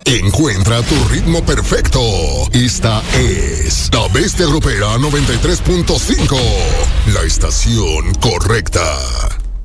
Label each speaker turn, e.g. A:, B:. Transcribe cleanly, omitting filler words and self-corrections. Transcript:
A: Encuentra tu ritmo perfecto. Esta es La Bestia Grupera 93.5. La estación correcta.